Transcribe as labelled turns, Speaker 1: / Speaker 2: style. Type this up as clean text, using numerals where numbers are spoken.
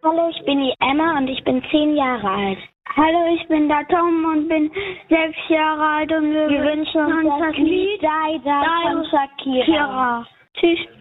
Speaker 1: Hallo, ich bin die Emma und ich bin 10 Jahre alt.
Speaker 2: Hallo, ich bin der Tom und bin 6 Jahre alt und wir
Speaker 1: wünschen uns das Lied
Speaker 2: von Shakira. Tschüss.